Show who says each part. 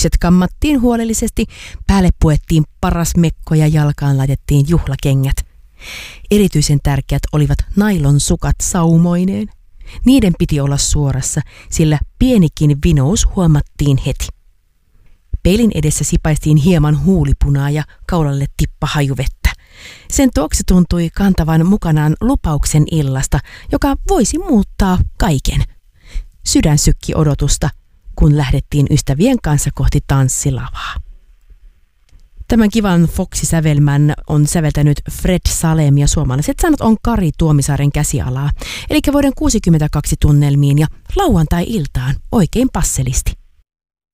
Speaker 1: Sukset kammattiin huolellisesti, päälle puettiin paras mekko ja jalkaan laitettiin juhlakengät. Erityisen tärkeät olivat nailon sukat saumoineen. Niiden piti olla suorassa, sillä pienikin vinous huomattiin heti. Peilin edessä sipaistiin hieman huulipunaa ja kaulalle tippa hajuvettä. Sen tuoksu tuntui kantavan mukanaan lupauksen illasta, joka voisi muuttaa kaiken. Sydän sykki odotusta, kun lähdettiin ystävien kanssa kohti tanssilavaa. Tämän kivan Foxy-sävelmän on säveltänyt Fred Salem ja suomalaiset sanat on Kari Tuomisaaren käsialaa, eli vuoden 1962 tunnelmiin ja lauantai-iltaan oikein passelisti.